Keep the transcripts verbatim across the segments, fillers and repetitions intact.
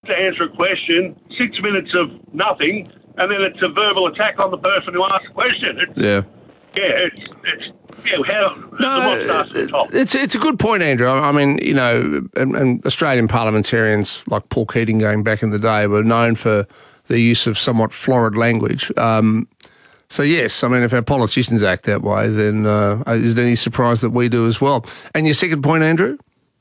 to answer a question, six minutes of nothing, and then it's a verbal attack on the person who asked the question. It's, yeah. Yeah, it's, it's yeah, how no, the starts at the top. It's, it's a good point, Andrew. I mean, you know, and, and Australian parliamentarians like Paul Keating going back in the day were known for the use of somewhat florid language. Um, so, yes, I mean, if our politicians act that way, then uh, is it any surprise that we do as well? And your second point, Andrew?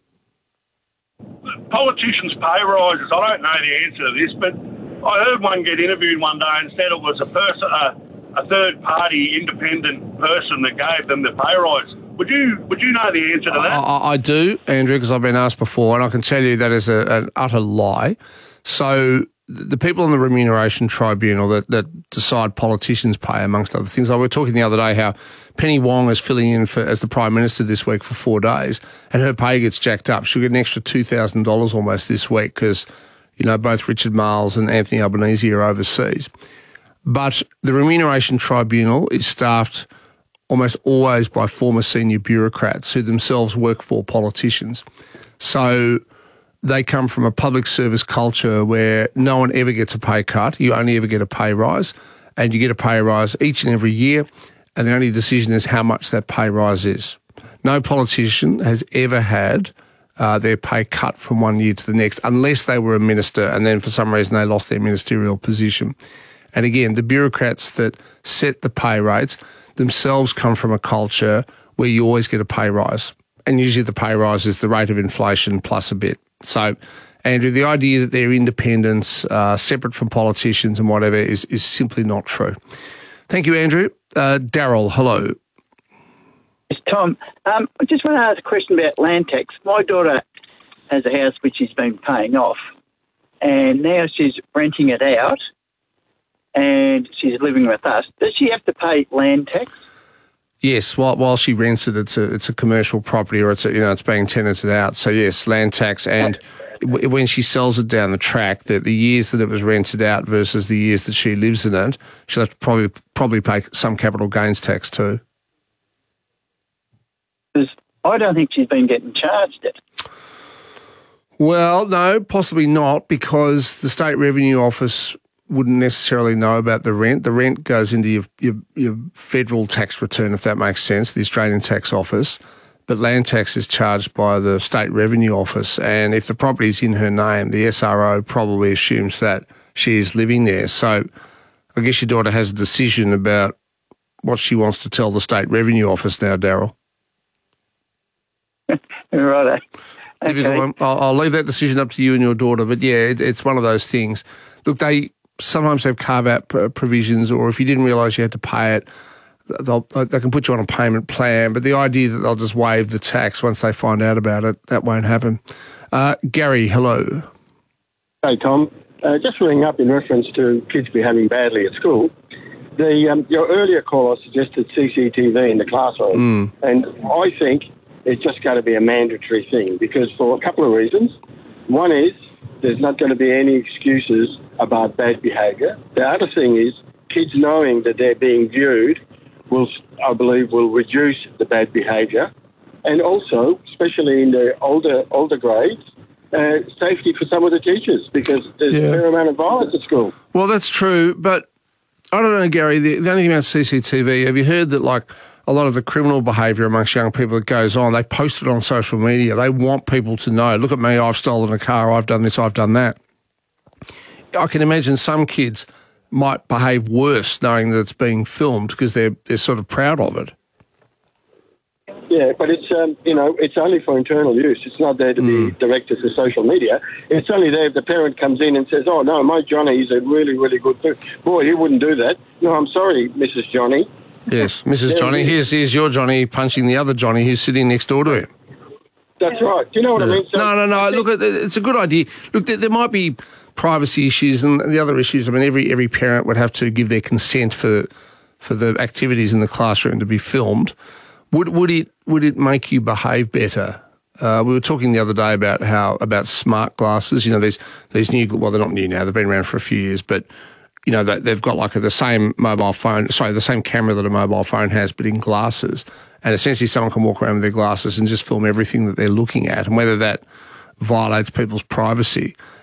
Politicians' pay rises. I don't know the answer to this, but I heard one get interviewed one day and said it was a person, a, a third-party independent person that gave them the pay rise. Would you would you know the answer to that? I, I do, Andrew, because I've been asked before, and I can tell you that is a, an utter lie. So the people on the Remuneration Tribunal that, that decide politicians' pay, amongst other things, like we were talking the other day how Penny Wong is filling in for, as the Prime Minister this week for four days, and her pay gets jacked up. She'll get an extra two thousand dollars almost this week because, you know, both Richard Marles and Anthony Albanese are overseas. But the Remuneration Tribunal is staffed almost always by former senior bureaucrats who themselves work for politicians. So they come from a public service culture where no one ever gets a pay cut. You only ever get a pay rise, and you get a pay rise each and every year, and the only decision is how much that pay rise is. No politician has ever had uh, their pay cut from one year to the next unless they were a minister and then for some reason they lost their ministerial position. And again, the bureaucrats that set the pay rates themselves come from a culture where you always get a pay rise. And usually the pay rise is the rate of inflation plus a bit. So, Andrew, the idea that they're independents, uh, separate from politicians and whatever is, is simply not true. Thank you, Andrew. Uh, Daryl, hello. Yes, Tom. Um, I just want to ask a question about land tax. My daughter has a house which she's been paying off, and now she's renting it out, and she's living with us. Does she have to pay land tax? Yes, while while she rents it, it's a it's a commercial property, or it's a, you know it's being tenanted out. So yes, land tax, and w- when she sells it down the track, that the years that it was rented out versus the years that she lives in it, she'll have to probably probably pay some capital gains tax too. Because I don't think she's been getting charged it. Well, no, possibly not, because the State Revenue Office wouldn't necessarily know about the rent. The rent goes into your, your your federal tax return, if that makes sense, the Australian Tax Office. But land tax is charged by the State Revenue Office. And if the property's in her name, the S R O probably assumes that she is living there. So I guess your daughter has a decision about what she wants to tell the State Revenue Office now, Daryl. Right. Okay. I'll, I'll leave that decision up to you and your daughter. But yeah, it, it's one of those things. Look, they sometimes have carve-out provisions, or if you didn't realise you had to pay it, they'll, they can put you on a payment plan. But the idea that they'll just waive the tax once they find out about it, that won't happen. Uh, Gary, hello. Hey, Tom. Uh, just ringing up in reference to kids behaving badly at school. The um, your earlier caller suggested C C T V in the classroom, mm. and I think it's just got to be a mandatory thing, because for a couple of reasons. One is there's not going to be any excuses about bad behaviour. The other thing is kids knowing that they're being viewed will, I believe, will reduce the bad behaviour. And also, especially in the older older grades, uh, safety for some of the teachers, because there's yeah. a fair amount of violence at school. Well, that's true, but I don't know, Gary, the, the only thing about C C T V, have you heard that, like, a lot of the criminal behaviour amongst young people that goes on, they post it on social media. They want people to know, look at me, I've stolen a car, I've done this, I've done that. I can imagine some kids might behave worse knowing that it's being filmed because they're they're sort of proud of it. Yeah, but it's um, you know it's only for internal use. It's not there to mm. be directed to social media. It's only there if the parent comes in and says, "Oh no, my Johnny is a really really good boy. He wouldn't do that." No, I'm sorry, Missus Johnny. Yes, Missus Johnny. Here's here's your Johnny punching the other Johnny who's sitting next door to him. That's right. Do you know what yeah. I mean? So no, no, no. Look, it's a good idea. Look, there, there might be privacy issues and the other issues. I mean, every every parent would have to give their consent for for the activities in the classroom to be filmed. Would would it would it make you behave better? Uh, we were talking the other day about how about smart glasses. You know, these these new. Well, they're not new now. They've been around for a few years, but you know, they, they've got like a, the same mobile phone. Sorry, the same camera that a mobile phone has, but in glasses. And essentially, someone can walk around with their glasses and just film everything that they're looking at, and whether that violates people's privacy.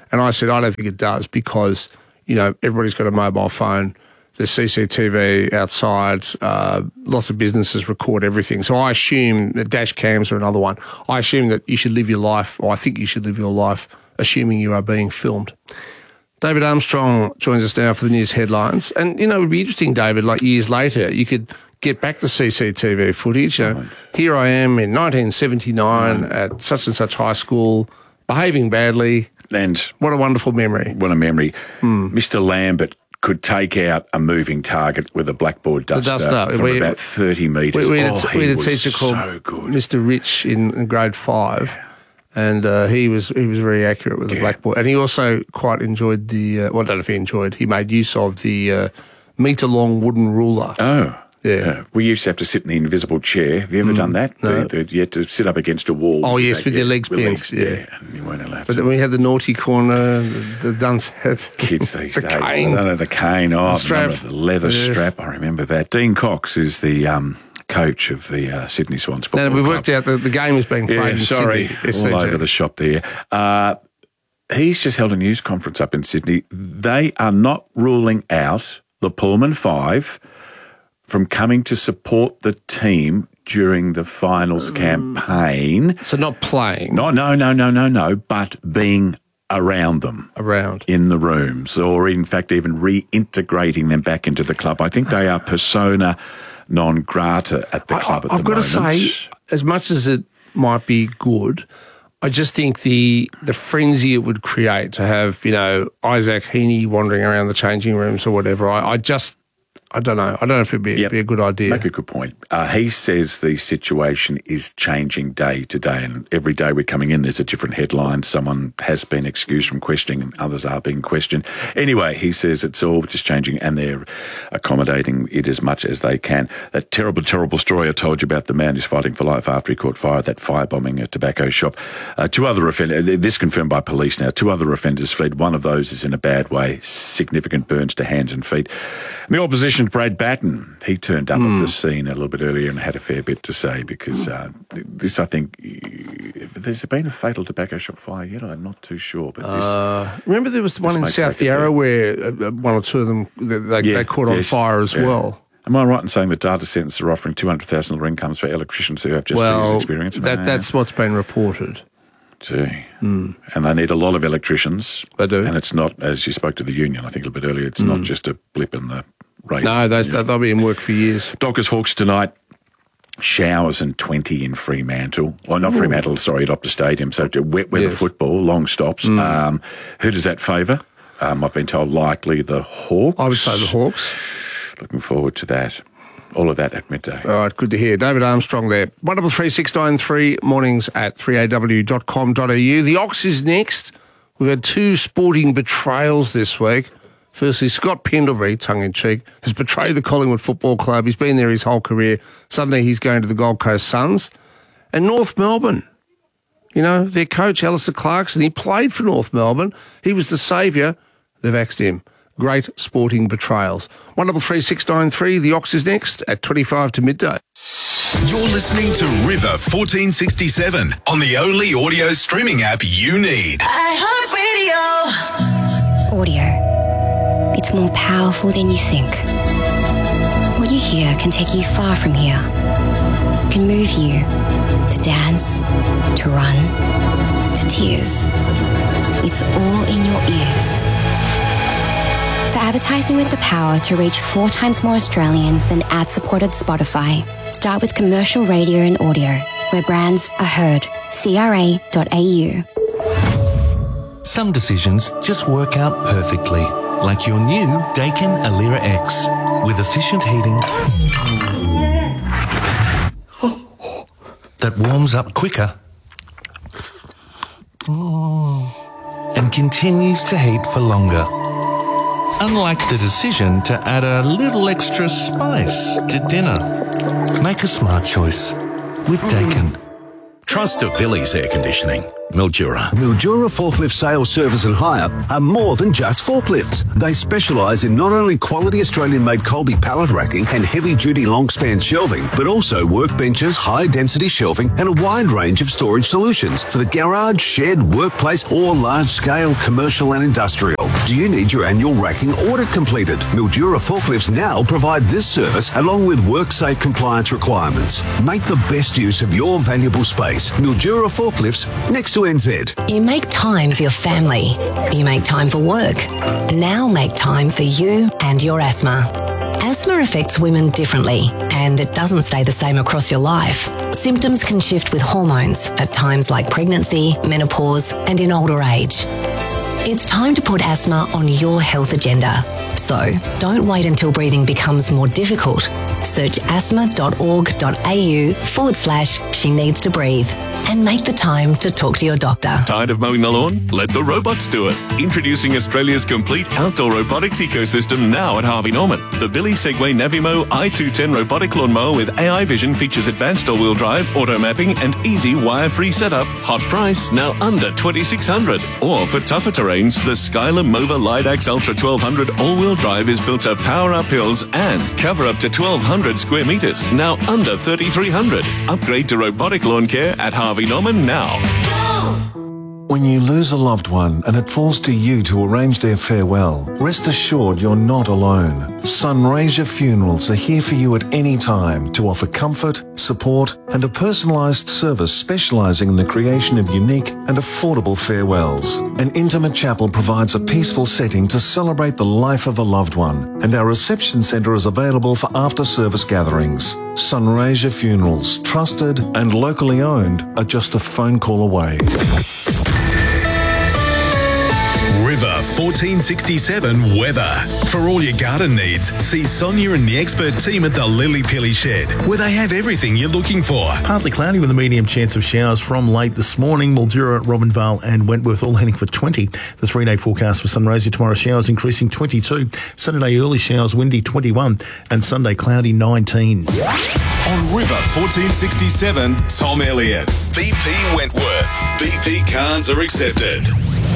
And I said, I don't think it does because, you know, everybody's got a mobile phone. There's C C T V outside. Uh, lots of businesses record everything. So I assume that dash cams are another one. I assume that you should live your life, or I think you should live your life, assuming you are being filmed. David Armstrong joins us now for the news headlines. And, you know, it would be interesting, David, like years later, you could get back the C C T V footage. You know, right. Here I am in nineteen seventy-nine right. at such and such high school, behaving badly. And what a wonderful memory. What a memory. Mm. Mister Lambert could take out a moving target with a blackboard duster, duster. from we, about thirty metres. We, we, oh, had, he we had a was teacher called so good. Mister Rich in, in grade five. And uh, he was he was very accurate with the yeah. blackboard. And he also quite enjoyed the, uh, well, I don't know if he enjoyed, he made use of the uh, metre-long wooden ruler. Oh. Yeah. Uh, we used to have to sit in the invisible chair. Have you ever mm, done that? No. The, the, you had to sit up against a wall. Oh, yes, with yeah, your legs bent. Legs, yeah. yeah. And you weren't allowed but to. then we had the naughty corner, the, the dunce hat. Kids these the days. cane. No, no, the cane. Oh, the strap. The leather yes. strap. I remember that. Dean Cox is the... Um, coach of the uh, Sydney Swans football no, we've club. worked out that the game is being played yeah, in sorry, Sydney. all S C G. over the shop there. Uh, he's just held a news conference up in Sydney. They are not ruling out the Pullman Five from coming to support the team during the finals mm. campaign. So not playing? No, no, no, no, no, no, but being around them. Around. In the rooms, or in fact even reintegrating them back into the club. I think they are persona non grata at the club I, at I've the got moment. to say, as much as it might be good, I just think the the frenzy it would create to have, you know, Isaac Heaney wandering around the changing rooms or whatever, I, I just, I don't know. I don't know if it'd be, yep. be a good idea. Make a good point. Uh, he says the situation is changing day to day, and every day we're coming in, there's a different headline. Someone has been excused from questioning and others are being questioned. Anyway, he says it's all just changing and they're accommodating it as much as they can. That terrible, terrible story I told you about the man who's fighting for life after he caught fire at that firebombing a tobacco shop. Uh, two other offenders, this confirmed by police now, two other offenders fled. One of those is in a bad way, significant burns to hands and feet. And the opposition, Brad Batten, he turned up mm. at the scene a little bit earlier and had a fair bit to say because uh, this, I think, there's been a fatal tobacco shop fire yet? I'm not too sure. But this, uh, remember there was one in South Yarra where uh, one or two of them, they, yeah, they caught on yes, fire as yeah. well. Am I right in saying that data centres are offering two hundred thousand dollars incomes for electricians who have just well, years experience? That, that's what's been reported. Gee. Mm. And they need a lot of electricians. They do. And it's not, as you spoke to the union, I think a little bit earlier, it's mm. not just a blip in the race. No, those, they'll be in work for years. Dockers Hawks tonight. Showers and twenty in Fremantle. Well, not Ooh. Fremantle, sorry, at Optus Stadium. So wet weather yes. football, long stops. Mm. Um, who does that favour? Um, I've been told likely the Hawks. I would say the Hawks. Looking forward to that. All of that at midday. All right, good to hear. David Armstrong there. one double three six nine three, mornings at three a w dot com dot a u. The Ox is next. We've had two sporting betrayals this week. Firstly, Scott Pendlebury, tongue-in-cheek, has betrayed the Collingwood Football Club. He's been there his whole career. Suddenly he's going to the Gold Coast Suns. And North Melbourne, you know, their coach, Alistair Clarkson, he played for North Melbourne. He was the saviour. They've axed him. Great sporting betrayals. one double three six nine three, the Ox is next at twenty-five to midday. You're listening to River fourteen sixty-seven on the only audio streaming app you need. iHeartRadio. Audio. It's more powerful than you think. What you hear can take you far from here. Can move you to dance, to run, to tears. It's all in your ears. For advertising with the power to reach four times more Australians than ad-supported Spotify, start with commercial radio and audio, where brands are heard. C R A dot A U. Some decisions just work out perfectly, like your new Daikin Alira X, with efficient heating that warms up quicker and continues to heat for longer. Unlike the decision to add a little extra spice to dinner. Make a smart choice with Daikin. Trust of Villiers Air Conditioning. Mildura. Mildura Forklift Sales, Service and Hire are more than just forklifts. They specialise in not only quality Australian-made Colby pallet racking and heavy-duty long-span shelving, but also workbenches, high-density shelving and a wide range of storage solutions for the garage, shed, workplace or large-scale commercial and industrial. Do you need your annual racking audit completed? Mildura Forklifts now provide this service along with WorkSafe compliance requirements. Make the best use of your valuable space. Mildura Forklifts, next to N Z. You make time for your family. You make time for work. Now make time for you and your asthma. Asthma affects women differently, and it doesn't stay the same across your life. Symptoms can shift with hormones at times like pregnancy, menopause, and in older age. It's time to put asthma on your health agenda. So don't wait until breathing becomes more difficult. Search asthma.org.au forward slash she needs to breathe and make the time to talk to your doctor. Tired of mowing the lawn? Let the robots do it. Introducing Australia's complete outdoor robotics ecosystem now at Harvey Norman. The Billy Segway Navimo I two ten robotic lawnmower with A I vision features advanced all-wheel drive, auto mapping and easy wire-free setup. Hot price, now under twenty-six hundred dollars. Or for tougher terrains, the Skylar Mova Lidax Ultra twelve hundred all-wheel drive is built to power up hills and cover up to twelve hundred square metres, now under thirty-three hundred. Upgrade to robotic lawn care at Harvey Norman now. When you lose a loved one and it falls to you to arrange their farewell, rest assured you're not alone. Sunraysia Funerals are here for you at any time to offer comfort, support and a personalised service specialising in the creation of unique and affordable farewells. An intimate chapel provides a peaceful setting to celebrate the life of a loved one, and our reception centre is available for after-service gatherings. Sunraysia Funerals, trusted and locally owned, are just a phone call away. River fourteen sixty-seven weather. For all your garden needs, see Sonia and the expert team at the Lily Pilly Shed, where they have everything you're looking for. Partly cloudy with a medium chance of showers from late this morning. Mildura, Robinvale and Wentworth all heading for twenty. The three-day forecast for Sunraysia tomorrow, showers increasing twenty-two. Saturday early showers, windy twenty-one. And Sunday cloudy nineteen. On River fourteen sixty-seven, Tom Elliott. B P Wentworth. B P cards are accepted.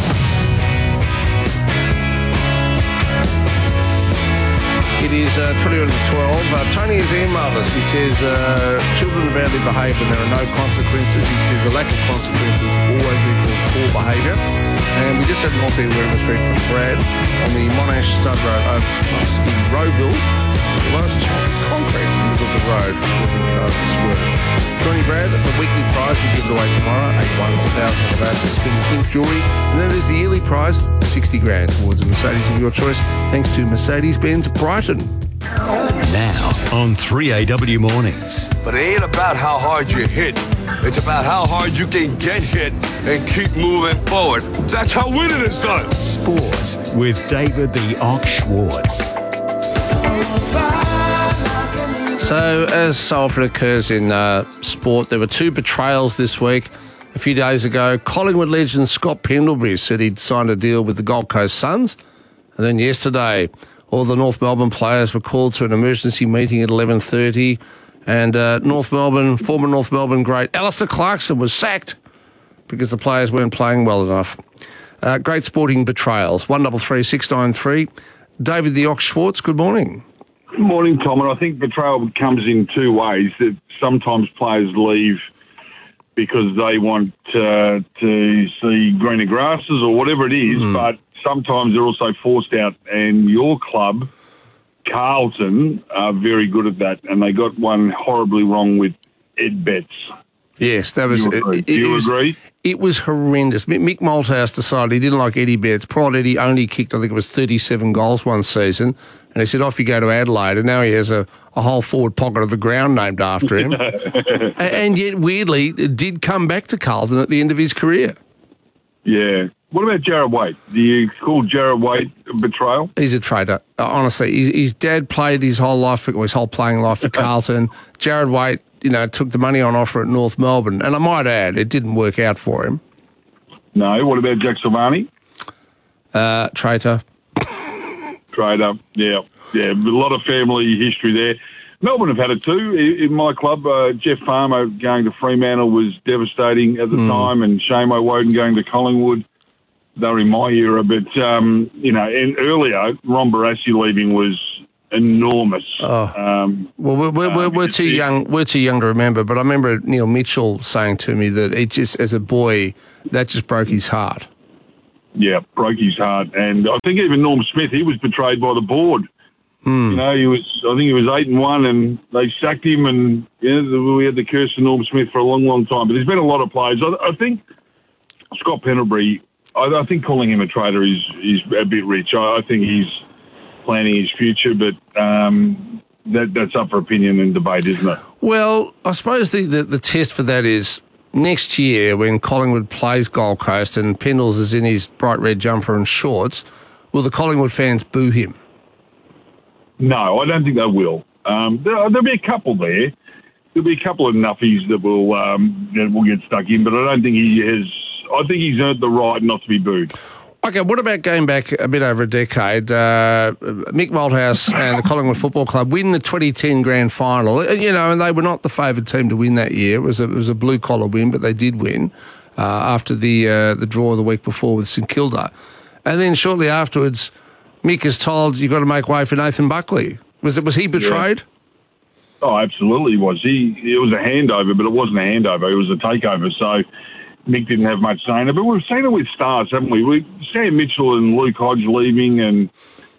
It is uh, twenty minutes to twelve. Uh, Tony has emailed us. He says, uh, children are badly behaved and there are no consequences. He says a lack of consequences always equals poor behaviour. And we just had an off-air word in the street from Brad on the Monash Stud Road overpass in Rowville. The last chunk of concrete in the middle of the road causing cars to swerve. Johnny Brad, the weekly prize we give it away tomorrow, eighty-one thousand of that. It's been pink jewellery. And then there's the yearly prize, sixty grand towards a Mercedes of your choice, thanks to Mercedes-Benz Brighton. Now on three A W Mornings. But it ain't about how hard you hit. It's about how hard you can get hit and keep moving forward. That's how winning is done. Sports with David the Ox Schwartz. So, as so often occurs in uh, sport, there were two betrayals this week. A few days ago, Collingwood legend Scott Pendlebury said he'd signed a deal with the Gold Coast Suns. And then yesterday, all the North Melbourne players were called to an emergency meeting at eleven thirty. And uh, North Melbourne, former North Melbourne great Alistair Clarkson was sacked because the players weren't playing well enough. Uh, great sporting betrayals. one double three six nine three. David the Ox Schwartz, good morning. Good morning, Tom. And I think betrayal comes in two ways. That sometimes players leave because they want uh, to see greener grasses or whatever it is, mm. but sometimes they're also forced out. And your club, Carlton, are very good at that, and they got one horribly wrong with Ed Betts. Yes, that was. Do you agree? It, Do you it was, agree? It was horrendous. Mick Malthouse decided he didn't like Eddie Betts. Poor old Eddie only kicked, I think it was thirty-seven goals one season, and he said, off you go to Adelaide, and now he has a, a whole forward pocket of the ground named after him. and, and yet, weirdly, did come back to Carlton at the end of his career. Yeah. What about Jarrad Waite? Do you call Jarrad Waite a betrayal? He's a traitor. Uh, honestly, his, his dad played his whole life, or his whole playing life for Carlton. Jarrad Waite, you know, took the money on offer at North Melbourne. And I might add, it didn't work out for him. No. What about Jack Silvani? Uh, traitor. Traitor. Yeah. Yeah. A lot of family history there. Melbourne have had it too. In in my club, uh, Jeff Farmer going to Fremantle was devastating at the Mm. time, and Shane Woden going to Collingwood. They were in my era, but um, you know, and earlier Ron Barassi leaving was enormous. Oh. Um, Well, we're, we're, we're, we're too young. We're too young to remember. But I remember Neil Mitchell saying to me that it just, as a boy, that just broke his heart. yeah, broke his heart, and I think even Norm Smith, he was betrayed by the board. Mm. You know, he was. I think he was eight and one, and they sacked him, and you know, we had the curse of Norm Smith for a long, long time. But there's been a lot of players. I, I think Scott Pendlebury. I, I think calling him a traitor is is a bit rich. I, I think he's planning his future, but um, that that's up for opinion and debate, isn't it? Well, I suppose the, the, the test for that is next year when Collingwood plays Gold Coast and Pendles is in his bright red jumper and shorts, will the Collingwood fans boo him? No, I don't think they will. Um, there, there'll be a couple there. There'll be a couple of nuffies that will um, that will get stuck in, but I don't think he has. I think he's earned the right not to be booed. Okay, what about going back a bit over a decade? Uh, Mick Malthouse and the Collingwood Football Club win the twenty ten grand final. You know, and they were not the favoured team to win that year. It was a, it was a blue collar win, but they did win uh, after the uh, the draw the week before with St Kilda, and then shortly afterwards, Mick is told you've got to make way for Nathan Buckley. Was it? Was he betrayed? Yeah. Oh, absolutely, he was. He it was a handover, but it wasn't a handover. It was a takeover. So Mick didn't have much say in it. But we've seen it with stars, haven't we? We Sam Mitchell and Luke Hodge leaving, and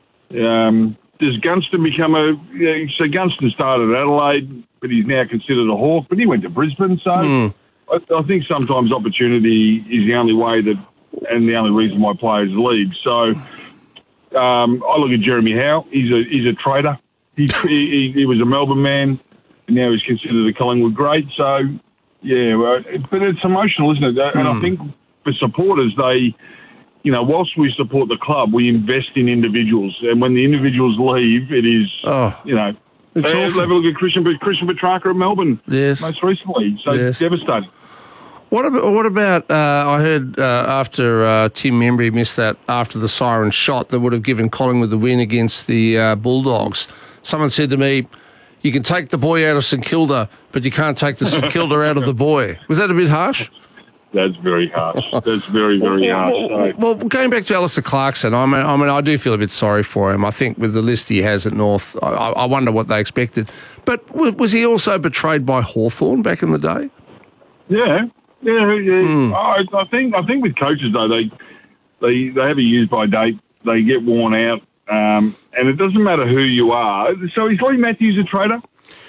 um, does Gunston become a? You know, so Gunston started at Adelaide, but he's now considered a Hawk. But he went to Brisbane, so Mm. I, I think sometimes opportunity is the only way that, and the only reason why players leave. So um, I look at Jeremy Howe. He's a he's a traitor. He, he he was a Melbourne man, and now he's considered a Collingwood great. So, yeah, well, but it's emotional, isn't it? And Mm. I think for supporters, they, you know, whilst we support the club, we invest in individuals. And when the individuals leave, it is, oh, you know, it's they awful. have a look at Christian, Christian Petrarca at Melbourne Yes. most recently. So Yes. it's devastating. What about, what about uh, I heard uh, after uh, Tim Membry missed that after the siren shot that would have given Collingwood the win against the uh, Bulldogs. Someone said to me, you can take the boy out of St Kilda, but you can't take the St Kilda out of the boy. Was that a bit harsh? That's very harsh. That's very, very well, harsh. Well, well, going back to Alistair Clarkson, I mean, I mean, I do feel a bit sorry for him. I think with the list he has at North, I, I wonder what they expected. But w- was he also betrayed by Hawthorn back in the day? Yeah, yeah, yeah. Mm. I, I think I think with coaches though, they they they have a use by date. They get worn out, um, and it doesn't matter who you are. So is Lee Matthews a traitor?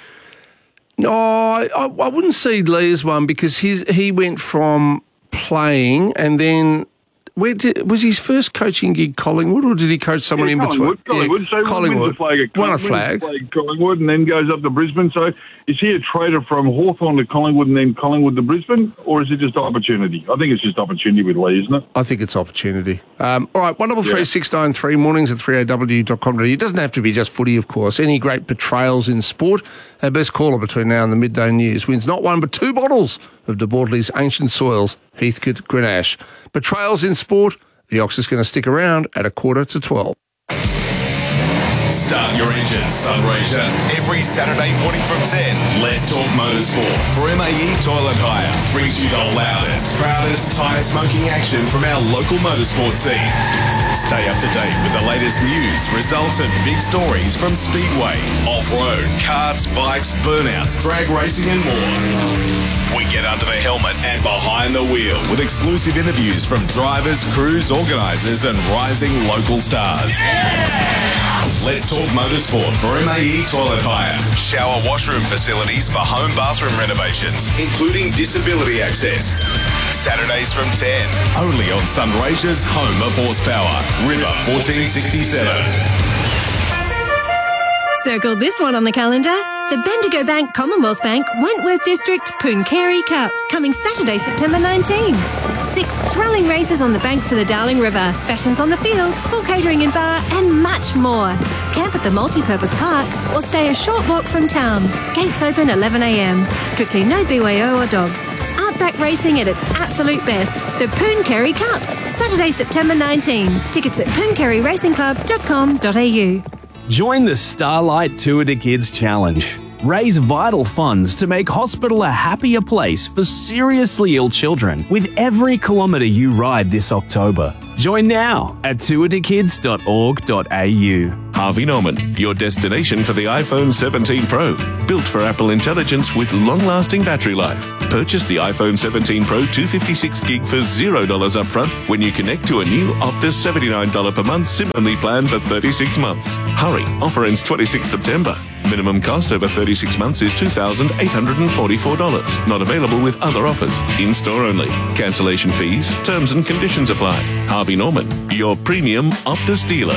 No, I, I I wouldn't see Lee as one because he's, he went from playing and then where did, was his first coaching gig Collingwood or did he coach someone Yeah, in Collingwood, between? Collingwood. Yeah, So Collingwood. wins the flag at Won a wins the flag. flag at Collingwood and then goes up to Brisbane. So is he a traitor from Hawthorn to Collingwood and then Collingwood to Brisbane, or is it just opportunity? I think it's just opportunity with Lee, isn't it? I think it's opportunity. Um, all right, one double three six nine three mornings at three a w dot com. It doesn't have to be just footy, of course. Any great betrayals in sport. Our best caller between now and the midday news wins not one but two bottles of De Bortley's Ancient Soils Heathcote Grenache. Betrayals in sport. The Ox is going to stick around at a quarter to twelve. Start your engines, Sunraysia. Every Saturday morning from ten, Let's Talk Motorsport for M A E Toilet Hire. Brings you the loudest, proudest tyre smoking action from our local motorsport scene. Stay up to date with the latest news, results and big stories from Speedway, off-road, karts, bikes, burnouts, drag racing and more. We get under the helmet and behind the wheel with exclusive interviews from drivers, crews, organisers and rising local stars. Let's Talk Motorsport for M A E Toilet Hire. Shower washroom facilities for home bathroom renovations, including disability access. Saturdays from ten, only on Sunraysia's home of horsepower, River fourteen sixty-seven. Circle this one on the calendar. The Bendigo Bank Commonwealth Bank Wentworth District Pooncarie Cup, coming Saturday, September nineteenth. Six thrilling races on the banks of the Darling River, fashions on the field, full catering and bar, and much more. Camp at the multi-purpose park or stay a short walk from town. Gates open eleven a m. Strictly no B Y O or dogs. Outback racing at its absolute best. The Pooncarie Cup, Saturday, September nineteenth. Tickets at pooncarie racing club dot com dot a u. Join the Starlight Tour to Kids Challenge. Raise vital funds to make hospital a happier place for seriously ill children with every kilometre you ride this October. Join now at tour to kids dot org dot a u. Harvey Norman, your destination for the iPhone seventeen Pro. Built for Apple Intelligence with long-lasting battery life. Purchase the iPhone seventeen Pro two fifty-six gig for zero dollars upfront when you connect to a new Optus seventy-nine dollars per month SIM-only plan for thirty-six months. Hurry, offer ends twenty-sixth September. Minimum cost over thirty-six months is two thousand eight hundred forty-four dollars. Not available with other offers. In-store only. Cancellation fees, terms and conditions apply. Harvey Norman, your premium Optus dealer.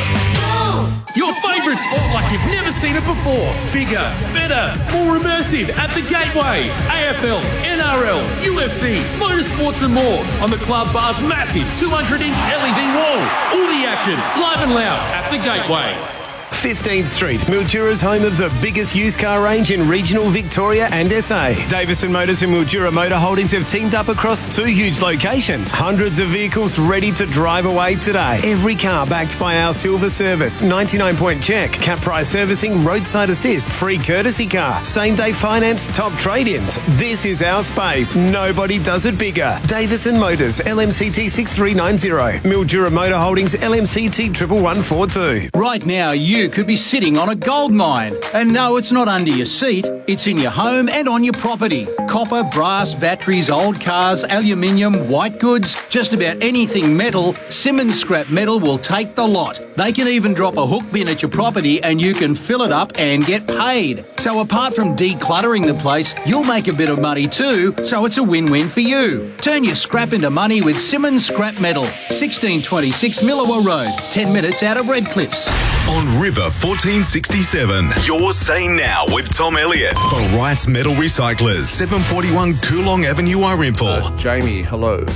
Your favourite sport like you've never seen it before. Bigger, better, more immersive at the Gateway. A F L, N R L, U F C, motorsports and more on the Club Bar's massive two hundred inch L E D wall. All the action, live and loud at the Gateway. fifteenth Street, Mildura's home of the biggest used car range in regional Victoria and S A. Davison Motors and Mildura Motor Holdings have teamed up across two huge locations. Hundreds of vehicles ready to drive away today. Every car backed by our silver service, ninety-nine point check, cap price servicing, roadside assist, free courtesy car, same day finance, top trade-ins. This is our space. Nobody does it bigger. Davison Motors, L M C T six three nine zero. Mildura Motor Holdings, L M C T one one one four two. Right now, you could be sitting on a gold mine. And no, it's not under your seat. It's in your home and on your property. Copper, brass, batteries, old cars, aluminium, white goods, just about anything metal, Simmons Scrap Metal will take the lot. They can even drop a hook bin at your property and you can fill it up and get paid. So apart from decluttering the place, you'll make a bit of money too, so it's a win-win for you. Turn your scrap into money with Simmons Scrap Metal. sixteen twenty-six Millawa Road, ten minutes out of Redcliffs. On River fourteen sixty-seven, you're Say Now with Tom Elliott for Wright's Metal Recyclers, seven forty-one Coolong Avenue, Irimple. Uh, Jamie, hello.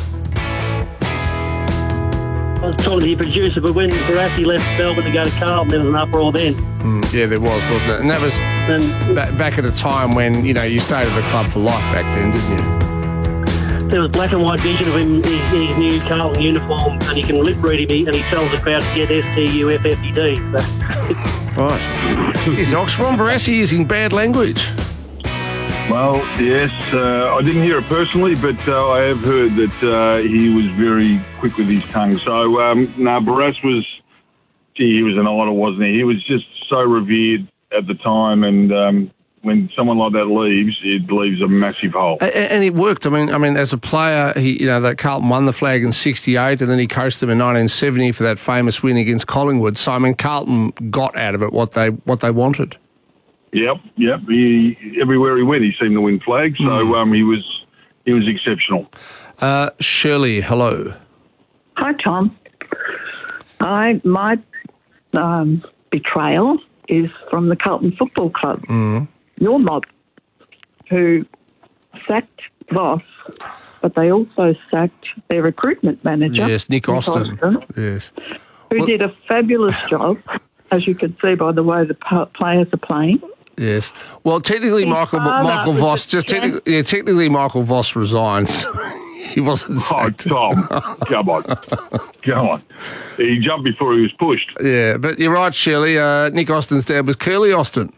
I was talking to your producer, but when Barassi left Melbourne to go to Carlton, there was an uproar then. Mm, yeah, there was, wasn't it? And that was and, ba- back at a time when, you know, you stayed at the club for life back then, didn't you? There was black and white vision of him in his, his new Carlton uniform, and you can lip read him, and he tells the crowd to get S T U F F E D. So. Right. Is Oxford Barassi using bad language? Well, yes, uh, I didn't hear it personally, but uh, I have heard that uh, he was very quick with his tongue. So, um, no, Barras was, gee, he was an idol, wasn't he? He was just so revered at the time, and um, when someone like that leaves, it leaves a massive hole. And, and it worked. I mean, I mean, as a player, he, you know, that Carlton won the flag in sixty-eight, and then he coached them in nineteen seventy for that famous win against Collingwood. So, I mean, Carlton got out of it what they what they wanted. Yep, yep. He, everywhere he went, he seemed to win flags. So mm. um, he was he was exceptional. Uh, Shirley, hello. Hi, Tom. I my um, betrayal is from the Carlton Football Club, mm. your mob, who sacked Voss, but they also sacked their recruitment manager. Yes, Nick, Nick Austin. Austin. Yes, who well, did a fabulous job, as you can see by the way the players are playing. Yes. Well, technically, His Michael Michael Voss just technically, yeah, technically Michael Voss resigns. He wasn't sacked. Oh, Tom, come on, come on. He jumped before he was pushed. Yeah, but you're right, Shirley. Uh, Nick Austin's dad was Curly Austin.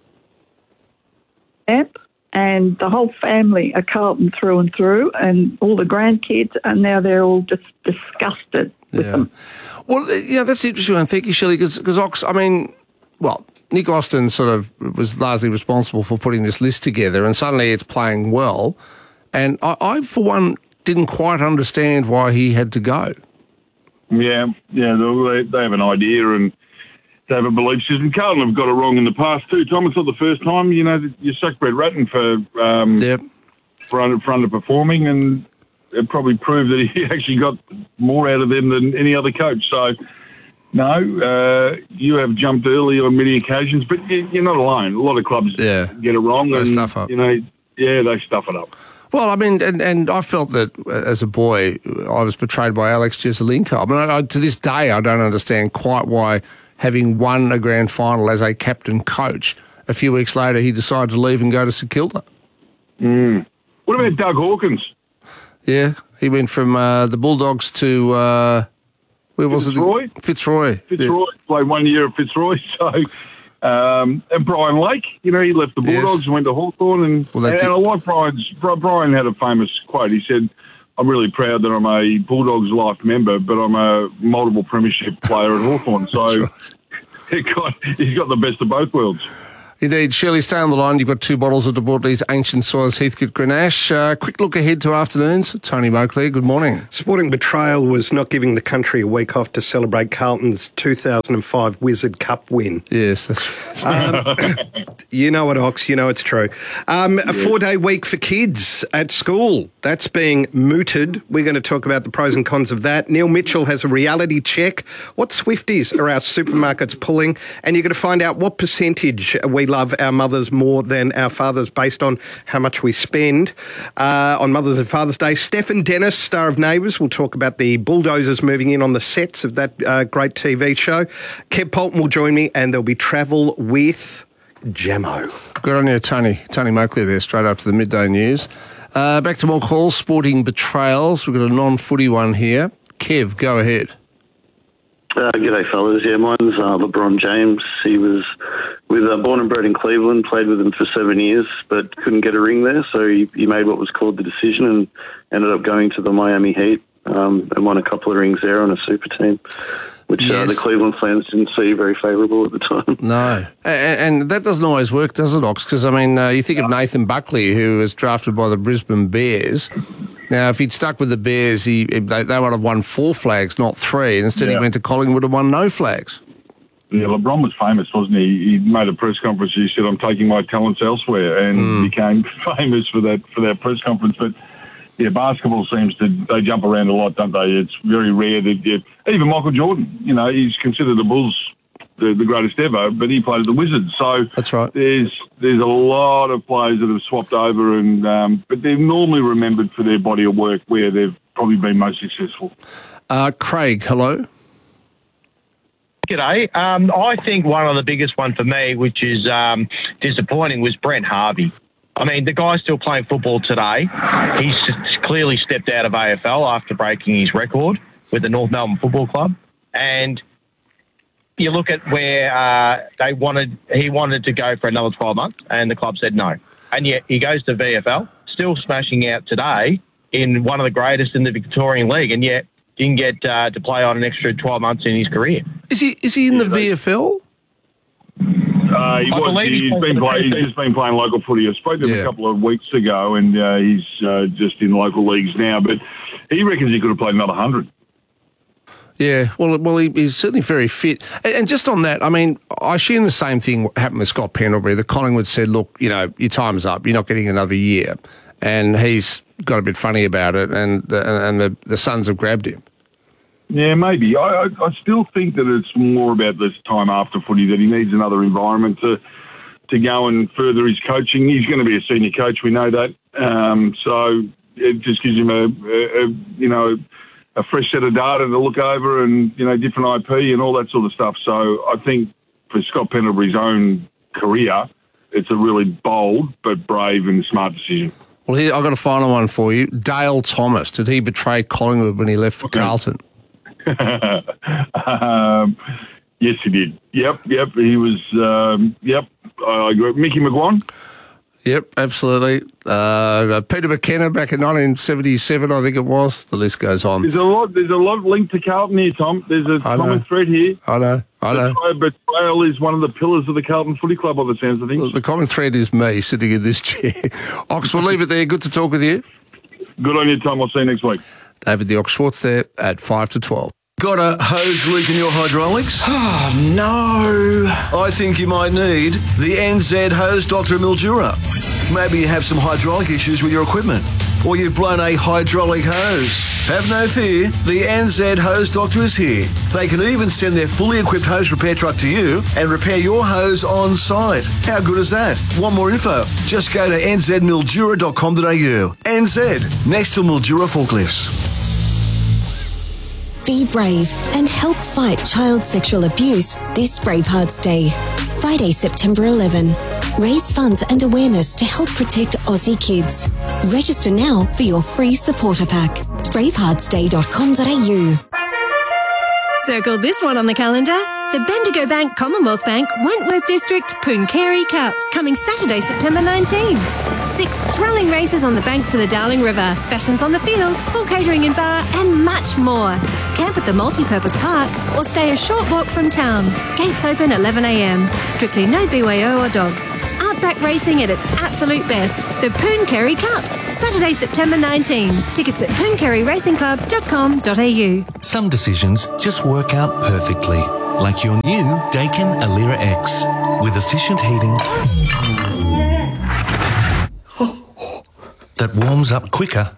Yep, and the whole family are Carlton through and through, and all the grandkids, and now they're all just disgusted with yeah. them. Well, yeah, that's interesting. And thank you, Shirley, because Ox, I mean, well, Nick Austin sort of was largely responsible for putting this list together, and suddenly it's playing well. And I, I for one, didn't quite understand why he had to go. Yeah, yeah, they, they have an idea and they have a belief system. Carlton have got it wrong in the past too, Tom. It's not the first time. You know, you sacked Brett Ratton for um, yep. for, under, for underperforming, and it probably proved that he actually got more out of them than any other coach. So, no, uh, you have jumped early on many occasions, but you're not alone. A lot of clubs yeah. get it wrong. They and, stuff up. You know, yeah, they stuff it up. Well, I mean, and, and I felt that as a boy, I was betrayed by Alex Jesaulenko. I mean, I, I, to this day, I don't understand quite why, having won a grand final as a captain coach, a few weeks later he decided to leave and go to St Kilda. Mm. What about Doug Hawkins? Yeah, he went from uh, the Bulldogs to, uh, where was Fitzroy? it? Fitzroy. Fitzroy. Yeah. Played one year at Fitzroy, so... Um, and Brian Lake, you know, he left the Bulldogs Yes. and went to Hawthorn. And, Well, and, that's and I like Brian's, Brian had a famous quote. He said, I'm really proud that I'm a Bulldogs life member, but I'm a multiple premiership player at Hawthorn. So he got, he's got the best of both worlds. Indeed. Shirley, stay on the line. You've got two bottles of De Bortoli's Ancient Soils Heathcote Grenache. Uh, quick look ahead to afternoons. Tony Moakley, good morning. Sporting Betrayal was not giving the country a week off to celebrate Carlton's two thousand five Wizard Cup win. Yes, that's um, You know it, Ox. You know it's true. Um, a four-day week for kids at school. That's being mooted. We're going to talk about the pros and cons of that. Neil Mitchell has a reality check. What Swifties are our supermarkets pulling? And you're going to find out what percentage we love our mothers more than our fathers based on how much we spend uh, on Mother's and Father's Day. Stefan Dennis, star of Neighbours, will talk about the bulldozers moving in on the sets of that uh, great T V show. Kev Polton will join me, and there'll be travel with Jamo. Good on you, Tony. Tony Moakley there, straight after the midday news. Uh, back to more calls, Sporting Betrayals. We've got a non-footy one here. Kev, go ahead. Uh, g'day, fellas. Yeah, mine's uh, LeBron James. He was with uh, born and bred in Cleveland, played with him for seven years, but couldn't get a ring there. So he, he made what was called the decision and ended up going to the Miami Heat um, and won a couple of rings there on a super team, which Yes. uh, the Cleveland fans didn't see very favourable at the time. No. And, and that doesn't always work, does it, Ox? Because, I mean, uh, you think of Nathan Buckley, who was drafted by the Brisbane Bears. Now, if he'd stuck with the Bears, he they, they would have won four flags, not three. And instead, Yeah. he went to Collingwood and won no flags. Yeah, LeBron was famous, wasn't he? He made a press conference. He said, "I'm taking my talents elsewhere," and Mm. became famous for that for that press conference. But yeah, basketball seems to they jump around a lot, don't they? It's very rare that you, even Michael Jordan, you know, he's considered the Bulls the, the greatest ever, but he played at the Wizards. So that's right. There's there's a lot of players that have swapped over, and um, but they're normally remembered for their body of work where they've probably been most successful. Uh, Craig, hello. G'day. Um, I think one of the biggest one for me, which is um, disappointing, was Brent Harvey. I mean, the guy's still playing football today. He's clearly stepped out of A F L after breaking his record with the North Melbourne Football Club. And you look at where uh, they wanted, he wanted to go for another twelve months, and the club said no. And yet he goes to V F L, still smashing out today in one of the greatest in the Victorian League, and yet didn't get uh, to play on an extra twelve months in his career. Is he is he in the V F L? Uh, he I was, believe he's he plays been for the play, he's Patriots. just been playing local footy. I spoke to him Yeah. a couple of weeks ago, and uh, he's uh, just in local leagues now. But he reckons he could have played another hundred. Yeah, well, well, he, he's certainly very fit. And, and just on that, I mean, I assume the same thing happened with Scott Pendlebury. The Collingwood said, look, you know, your time's up. You're not getting another year. And he's got a bit funny about it, and the, and the, the Suns have grabbed him. Yeah, maybe. I, I, I still think that it's more about this time after footy, that he needs another environment to to go and further his coaching. He's going to be a senior coach, we know that. Um, so it just gives him a, a, a you know a fresh set of data to look over, and you know different I P and all that sort of stuff. So I think for Scott Pendlebury's own career, it's a really bold but brave and smart decision. Well, here, I've got a final one for you. Dale Thomas, did he betray Collingwood when he left for Carlton? um, yes, he did. Yep, yep. He was. Um, yep, I agree. Mickey McGuan. Yep, absolutely. Uh, Peter McKenna back in nineteen seventy-seven, I think it was. The list goes on. There's a lot. There's a lot linked to Carlton here, Tom. There's a I common know. thread here. I know, I know. But Betrayal is one of the pillars of the Carlton Footy Club, by the sounds of things. The common thread is me sitting in this chair. Ox, we'll leave it there. Good to talk with you. Good on you, Tom. I'll see you next week. David the Ox Schwartz there at five to twelve. Got a hose leak in your hydraulics? Oh, no. I think you might need the N Z Hose Doctor Mildura. Maybe you have some hydraulic issues with your equipment, or you've blown a hydraulic hose. Have no fear, the N Z Hose Doctor is here. They can even send their fully equipped hose repair truck to you and repair your hose on site. How good is that? Want more info? Just go to n z mildura dot com dot a u. N Z, next to Mildura Forklifts. Be brave and help fight child sexual abuse this Bravehearts Day. Friday, September eleventh. Raise funds and awareness to help protect Aussie kids. Register now for your free supporter pack. bravehearts day dot com dot a u. Circle this one on the calendar. The Bendigo Bank Commonwealth Bank Wentworth District Pooncarie Cup, coming Saturday, September nineteenth. Six thrilling races on the banks of the Darling River, fashions on the field, full catering and bar, and much more. Camp at the multi-purpose park or stay a short walk from town. Gates open eleven a m. Strictly no B Y O or dogs. Outback racing at its absolute best. The Pooncarie Cup, Saturday, September nineteenth. Tickets at pooncarie racing club dot com dot a u. Some decisions just work out perfectly, like your new Daikin Alira X with efficient heating that warms up quicker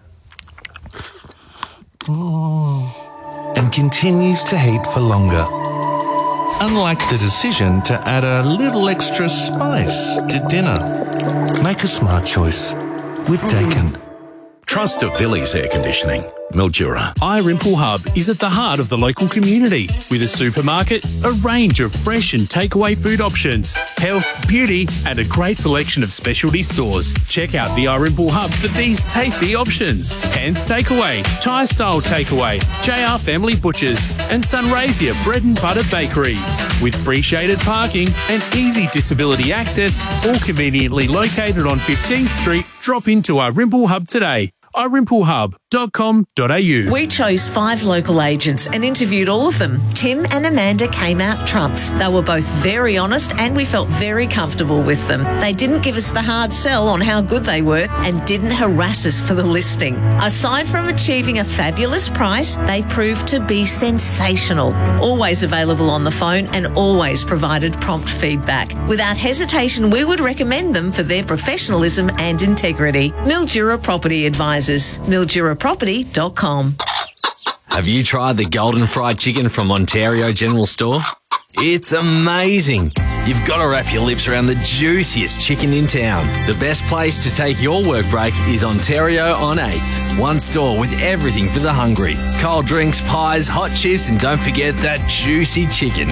and continues to heat for longer. Unlike the decision to add a little extra spice to dinner. Make a smart choice with Daikin. Trust of Villiers Air Conditioning, Mildura. iRimple Hub is at the heart of the local community with a supermarket, a range of fresh and takeaway food options, health, beauty, and a great selection of specialty stores. Check out the iRimple Hub for these tasty options: Hands Takeaway, Thai Style Takeaway, J R Family Butchers, and Sunraysia Bread and Butter Bakery. With free shaded parking and easy disability access, all conveniently located on fifteenth Street, drop into iRimple Hub today. i rimple hub dot com dot a u. We chose five local agents and interviewed all of them. Tim and Amanda came out trumps. They were both very honest and we felt very comfortable with them. They didn't give us the hard sell on how good they were and didn't harass us for the listing. Aside from achieving a fabulous price, they proved to be sensational. Always available on the phone and always provided prompt feedback. Without hesitation, we would recommend them for their professionalism and integrity. Mildura Property Advisors. Mildura property dot com. Have you tried the golden fried chicken from Ontario General Store? It's amazing. You've got to wrap your lips around the juiciest chicken in town. The best place to take your work break is Ontario on eighth. One store with everything for the hungry. Cold drinks, pies, hot chips, and don't forget that juicy chicken.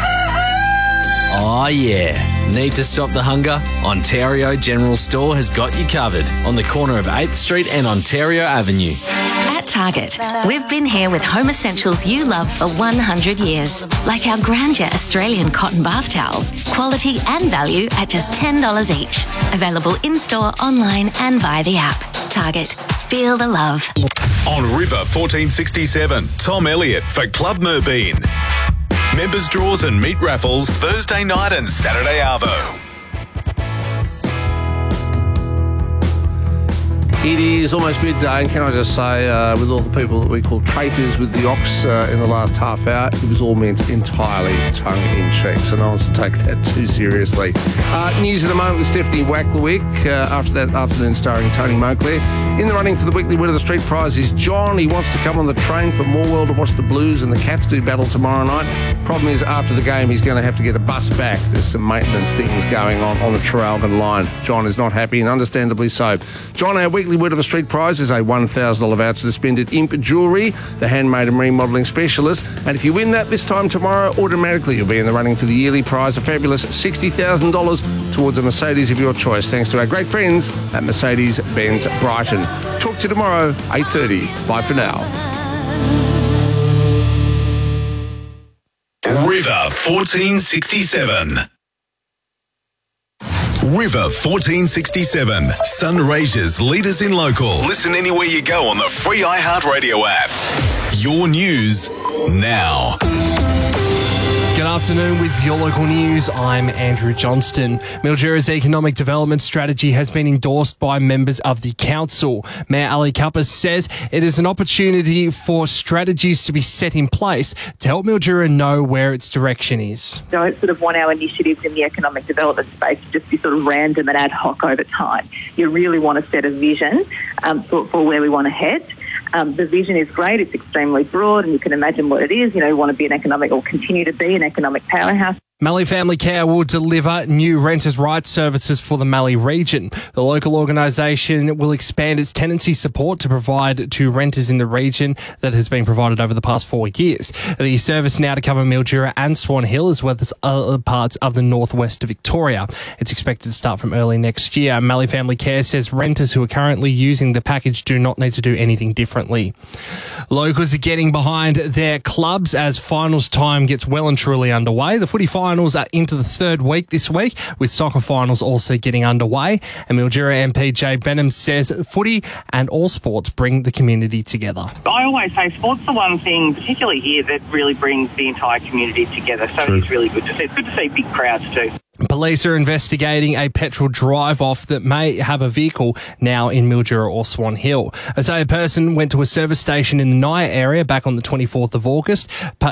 Oh yeah. Need to stop the hunger? Ontario General Store has got you covered on the corner of eighth Street and Ontario Avenue. At Target, we've been here with home essentials you love for one hundred years, like our Grandeur Australian cotton bath towels, quality and value at just ten dollars each. Available in-store, online and via the app. Target. Feel the love. On River fourteen sixty-seven, Tom Elliott for Club Merbeen. Members draws and meat raffles Thursday night and Saturday arvo. It is almost midday, and can I just say, uh, with all the people that we call traitors with the ox uh, in the last half hour, it was all meant entirely tongue-in-cheek, so no one's to take that too seriously. Uh, news in a moment with Stephanie Wacklewick, uh, after that afternoon starring Tony Monclair. In the running for the weekly win of the street prize is John. He wants to come on the train from Morwell to watch the Blues and the Cats do battle tomorrow night. Problem is, after the game, he's going to have to get a bus back. There's some maintenance things going on on the Traralgon line. John is not happy, and understandably so. John, our weekly word of the street prize is a one thousand dollars voucher to spend at Imp Jewellery, the handmade and remodelling specialist. And if you win that this time tomorrow, automatically you'll be in the running for the yearly prize, a fabulous sixty thousand dollars towards a Mercedes of your choice, thanks to our great friends at Mercedes-Benz Brighton. Talk to you tomorrow, eight thirty. Bye for now. River fourteen sixty-seven. River fourteen sixty-seven, Sunraysia's leaders in local. Listen anywhere you go on the free iHeartRadio app. Your news now. Good afternoon with your local news. I'm Andrew Johnston. Mildura's economic development strategy has been endorsed by members of the council. Mayor Ali Kappas says it is an opportunity for strategies to be set in place to help Mildura know where its direction is. Don't sort of want our initiatives in the economic development space to just be sort of random and ad hoc over time. You really want to set a vision um, for, for where we want to head. Um, the vision is great. It's extremely broad, and you can imagine what it is. You know, we want to be an economic, or continue to be an economic powerhouse. Mallee Family Care will deliver new renters' rights services for the Mallee region. The local organisation will expand its tenancy support to provide to renters in the region that has been provided over the past four years. The service now to cover Mildura and Swan Hill, as well as other parts of the northwest of Victoria. It's expected to start from early next year. Mallee Family Care says renters who are currently using the package do not need to do anything differently. Locals are getting behind their clubs as finals time gets well and truly underway. The footy finals Finals are into the third week this week, with soccer finals also getting underway. And Mildura M P Jay Benham says footy and all sports bring the community together. I always say sport's the one thing, particularly here, that really brings the entire community together. So True. It's really good to see. It's good to see big crowds too. Police are investigating a petrol drive-off that may have a vehicle now in Mildura or Swan Hill. They say a person went to a service station in the Naya area back on the twenty-fourth of August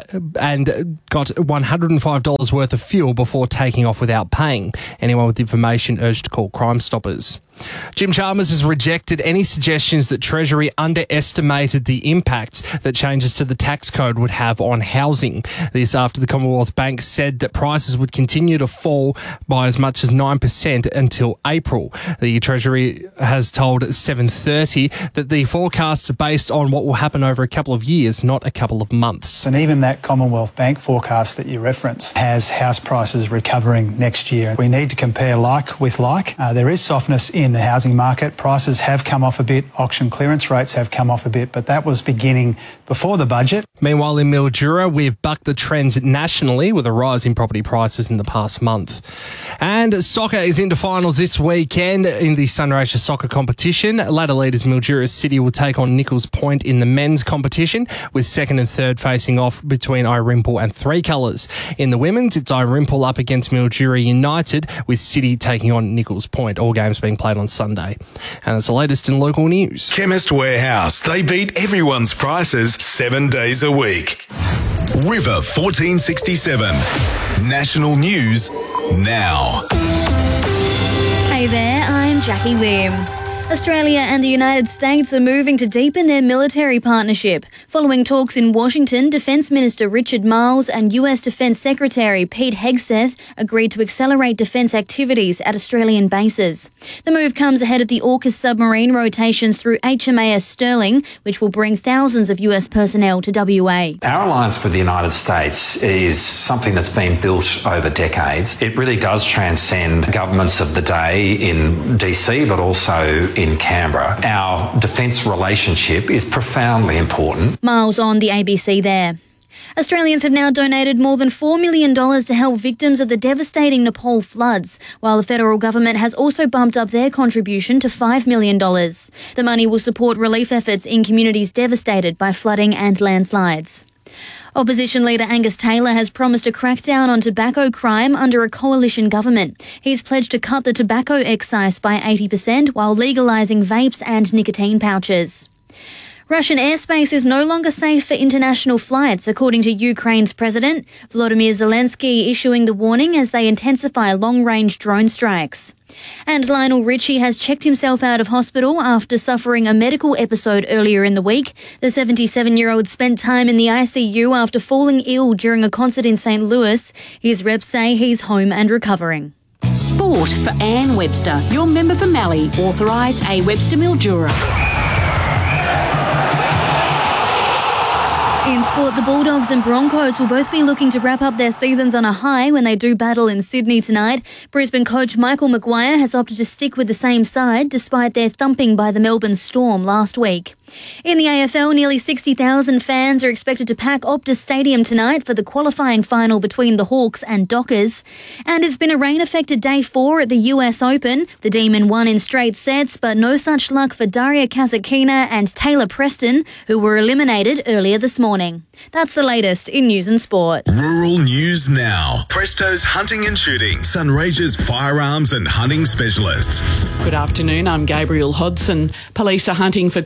and got one hundred five dollars worth of fuel before taking off without paying. Anyone with information urged to call Crime Stoppers. Jim Chalmers has rejected any suggestions that Treasury underestimated the impacts that changes to the tax code would have on housing. This after the Commonwealth Bank said that prices would continue to fall by as much as nine percent until April. The Treasury has told seven thirty that the forecasts are based on what will happen over a couple of years, not a couple of months. And even that Commonwealth Bank forecast that you reference has house prices recovering next year. We need to compare like with like. Uh, there is softness in In the housing market. Prices have come off a bit, auction clearance rates have come off a bit, but that was beginning before the budget. Meanwhile, in Mildura, we've bucked the trend nationally with a rise in property prices in the past month. And soccer is into finals this weekend in the Sunraysia soccer competition. Ladder leaders Mildura City will take on Nichols Point in the men's competition, with second and third facing off between Irimple and Three Colours. In the women's, it's Irimple up against Mildura United, with City taking on Nichols Point. All games being played on Sunday. And that's the latest in local news. Chemist Warehouse. They beat everyone's prices seven days a week. River fourteen sixty-seven. National news now. Hey there, I'm Jackie Lim. Australia and the United States are moving to deepen their military partnership. Following talks in Washington, Defence Minister Richard Marles and U S Defence Secretary Pete Hegseth agreed to accelerate defence activities at Australian bases. The move comes ahead of the AUKUS submarine rotations through H M A S Sterling, which will bring thousands of U S personnel to W A. Our alliance with the United States is something that's been built over decades. It really does transcend governments of the day in D C, but also in Canberra. Our defence relationship is profoundly important. Miles on the A B C there. Australians have now donated more than four million dollars to help victims of the devastating Nepal floods, while the federal government has also bumped up their contribution to five million dollars. The money will support relief efforts in communities devastated by flooding and landslides. Opposition leader Angus Taylor has promised a crackdown on tobacco crime under a coalition government. He's pledged to cut the tobacco excise by eighty percent while legalising vapes and nicotine pouches. Russian airspace is no longer safe for international flights, according to Ukraine's president, Volodymyr Zelensky, issuing the warning as they intensify long-range drone strikes. And Lionel Richie has checked himself out of hospital after suffering a medical episode earlier in the week. The seventy-seven-year-old spent time in the I C U after falling ill during a concert in Saint Louis. His reps say he's home and recovering. Sport for Anne Webster, your member for Mallee, authorised A Webster Mildura. In sport, the Bulldogs and Broncos will both be looking to wrap up their seasons on a high when they do battle in Sydney tonight. Brisbane coach Michael Maguire has opted to stick with the same side despite their thumping by the Melbourne Storm last week. In the A F L, nearly sixty thousand fans are expected to pack Optus Stadium tonight for the qualifying final between the Hawks and Dockers. And it's been a rain-affected day four at the U S Open. The Demon won in straight sets, but no such luck for Daria Kasatkina and Taylor Preston, who were eliminated earlier this morning. That's the latest in news and sport. Rural News Now. Presto's Hunting and Shooting. Sunraysia's firearms and hunting specialists. Good afternoon, I'm Gabriel Hodson. Police are hunting for clues in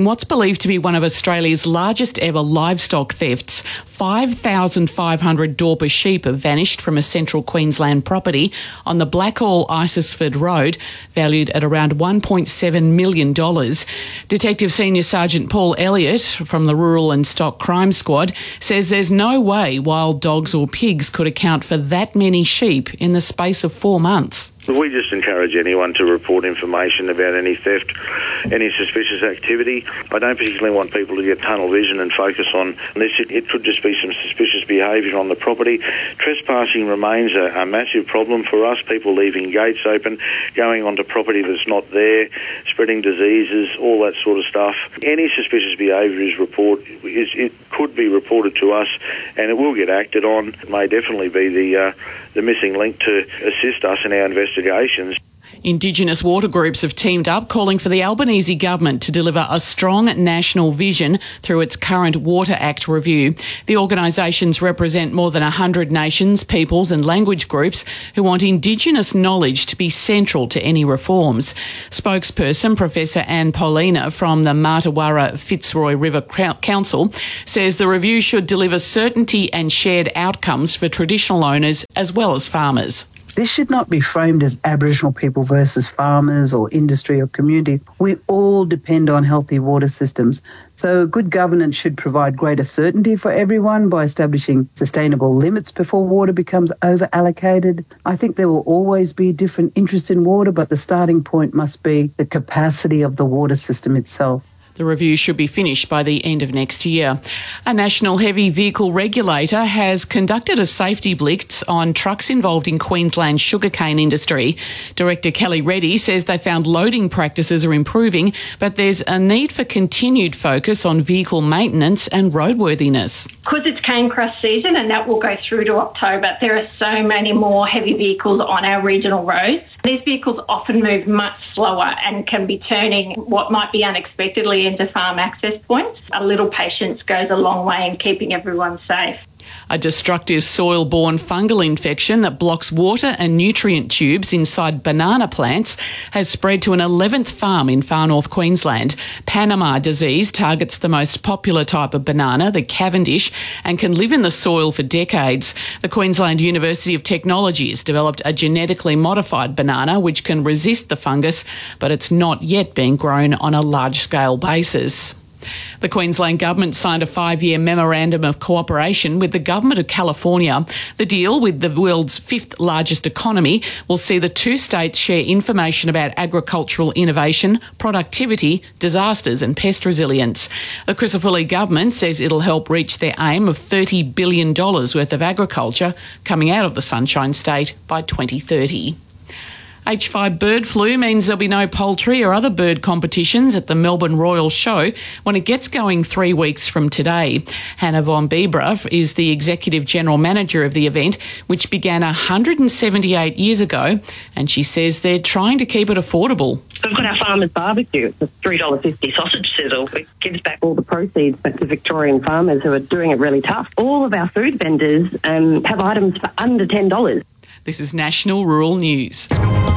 what's believed to be one of Australia's largest ever livestock thefts. five thousand five hundred Dorper sheep have vanished from a central Queensland property on the Blackall Isisford Road, valued at around one point seven million dollars. Detective Senior Sergeant Paul Elliott from the Rural and Stock Crime Squad says there's no way wild dogs or pigs could account for that many sheep in the space of four months. We just encourage anyone to report information about any theft, any suspicious activity. I don't particularly want people to get tunnel vision and focus on this. It, it could just be some suspicious behaviour on the property. Trespassing remains a, a massive problem for us. People leaving gates open, going onto property that's not there, spreading diseases, all that sort of stuff. Any suspicious behaviour is report is it could be reported to us, and it will get acted on. It may definitely be the uh, the missing link to assist us in our investigations. Indigenous water groups have teamed up, calling for the Albanese government to deliver a strong national vision through its current Water Act review. The organisations represent more than one hundred nations, peoples and language groups who want Indigenous knowledge to be central to any reforms. Spokesperson Professor Anne Paulina from the Martuwarra Fitzroy River Council says the review should deliver certainty and shared outcomes for traditional owners as well as farmers. This should not be framed as Aboriginal people versus farmers or industry or communities. We all depend on healthy water systems. So good governance should provide greater certainty for everyone by establishing sustainable limits before water becomes over-allocated. I think there will always be different interests in water, but the starting point must be the capacity of the water system itself. The review should be finished by the end of next year. A national heavy vehicle regulator has conducted a safety blitz on trucks involved in Queensland's sugarcane industry. Director Kelly Reddy says they found loading practices are improving, but there's a need for continued focus on vehicle maintenance and roadworthiness. Because it's cane crush season and that will go through to October, there are so many more heavy vehicles on our regional roads. These vehicles often move much slower and can be turning what might be unexpectedly into farm access points. A little patience goes a long way in keeping everyone safe. A destructive soil-borne fungal infection that blocks water and nutrient tubes inside banana plants has spread to an eleventh farm in far north Queensland. Panama disease targets the most popular type of banana, the Cavendish, and can live in the soil for decades. The Queensland University of Technology has developed a genetically modified banana which can resist the fungus, but it's not yet being grown on a large-scale basis. The Queensland Government signed a five-year memorandum of cooperation with the Government of California. The deal, with the world's fifth largest economy, will see the two states share information about agricultural innovation, productivity, disasters and pest resilience. The Crisafulli government says it'll help reach their aim of thirty billion dollars worth of agriculture coming out of the Sunshine State by twenty thirty. H five bird flu means there'll be no poultry or other bird competitions at the Melbourne Royal Show when it gets going three weeks from today. Hannah von Bibra is the Executive General Manager of the event, which began one hundred seventy-eight years ago, and she says they're trying to keep it affordable. We've got our Farmers Barbecue. It's a three dollars fifty sausage sizzle. It gives back all the proceeds back to Victorian farmers who are doing it really tough. All of our food vendors um, have items for under ten dollars. This is National Rural News.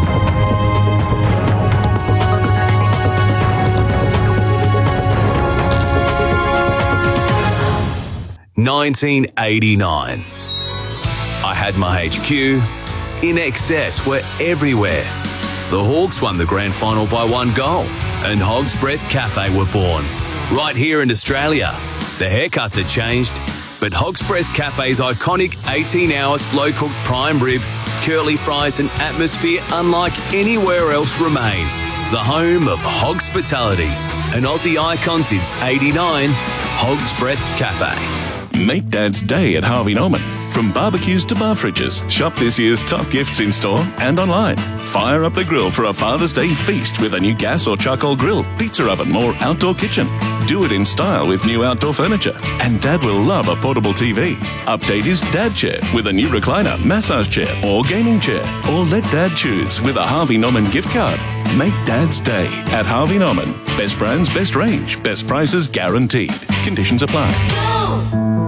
nineteen eighty-nine. I had my H Q. In Excess were everywhere. The Hawks won the grand final by one goal, and Hog's Breath Cafe were born. Right here in Australia. The haircuts had changed, but Hog's Breath Cafe's iconic eighteen hour slow-cooked prime rib, curly fries and atmosphere unlike anywhere else remain. The home of Hogspitality, an Aussie icon since eighty-nine, Hog's Breath Cafe. Make Dad's Day at Harvey Norman. From barbecues to bar fridges, shop this year's top gifts in store and online. Fire up the grill for a Father's Day feast with a new gas or charcoal grill, pizza oven or outdoor kitchen. Do it in style with new outdoor furniture. And Dad will love a portable T V. Update his Dad Chair with a new recliner, massage chair or gaming chair. Or let Dad choose with a Harvey Norman gift card. Make Dad's Day at Harvey Norman. Best brands, best range, best prices guaranteed. Conditions apply.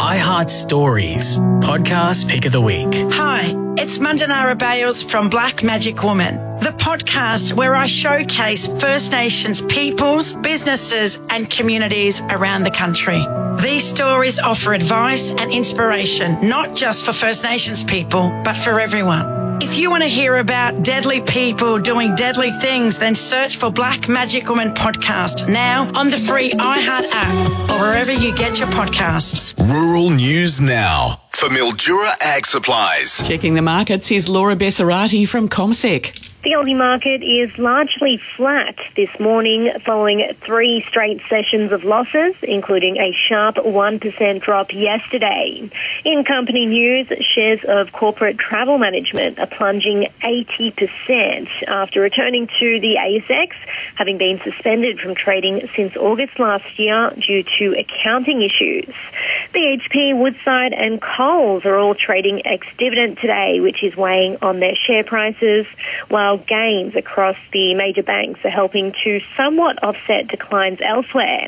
iHeart Stories, podcast pick of the week. Hi, it's Mandanara Bales from Black Magic Woman, the podcast where I showcase First Nations peoples, businesses and communities around the country. These stories offer advice and inspiration, not just for First Nations people, but for everyone. If you want to hear about deadly people doing deadly things, then search for Black Magic Woman podcast now on the free iHeart app or wherever you get your podcasts. Rural News Now for Mildura Ag Supplies. Checking the markets, here's Laura Bessarati from ComSec. The Aussie market is largely flat this morning following three straight sessions of losses, including a sharp one percent drop yesterday. In company news, shares of corporate travel management are plunging eighty percent after returning to the A S X, having been suspended from trading since August last year due to accounting issues. B H P, Woodside and Coles are all trading ex-dividend today, which is weighing on their share prices, while gains across the major banks are helping to somewhat offset declines elsewhere.